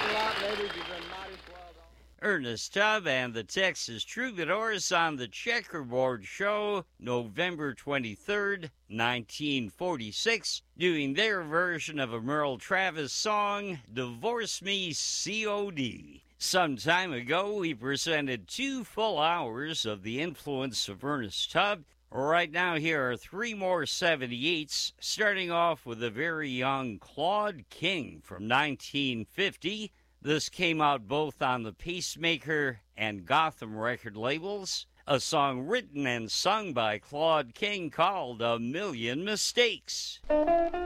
a lot, ladies. You've been mighty swell. Ernest Tubb and the Texas Troubadours on the Checkerboard Show, November 23rd, 1946, doing their version of a Merle Travis song, Divorce Me C.O.D. Some time ago, we presented 2 full hours of the influence of Ernest Tubb. Right now, here are 3 more 78s, starting off with a very young Claude King from 1950. This came out both on the Pacemaker and Gotham record labels. A song written and sung by Claude King called A Million Mistakes.